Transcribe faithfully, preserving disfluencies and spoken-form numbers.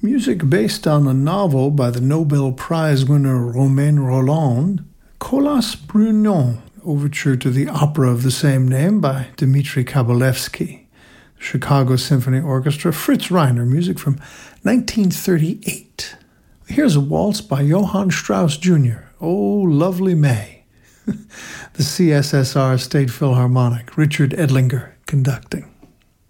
Music based on a novel by the Nobel Prize winner Romain Rolland, Colas Brunon, overture to the opera of the same name by Dmitri Kabalevsky, Chicago Symphony Orchestra, Fritz Reiner, music from nineteen thirty-eight. Here's a waltz by Johann Strauss Junior, Oh, Lovely May. The C S S R State Philharmonic, Richard Edlinger conducting.